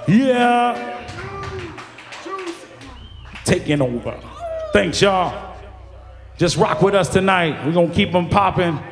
Yeah. Taking over. Thanks, y'all. Just rock with us tonight. We're gonna keep them popping.